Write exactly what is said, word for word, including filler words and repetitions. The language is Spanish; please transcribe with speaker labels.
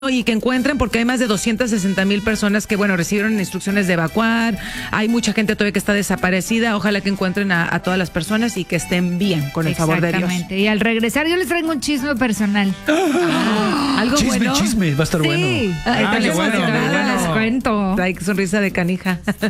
Speaker 1: Y que encuentren, porque hay más de doscientas sesenta mil personas que, bueno, recibieron instrucciones de evacuar. Hay mucha gente todavía que está desaparecida. Ojalá que encuentren a, a todas las personas y que estén bien, con el favor de Dios.
Speaker 2: Exactamente. Y al regresar yo les traigo un chisme personal.
Speaker 1: Ah, ¿algo
Speaker 3: chisme,
Speaker 1: bueno?
Speaker 3: chisme, va a estar
Speaker 2: sí.
Speaker 3: bueno.
Speaker 2: Sí.
Speaker 3: Ah, qué bueno, qué
Speaker 2: Les
Speaker 3: bueno.
Speaker 2: cuento.
Speaker 1: Ay, qué sonrisa de canija.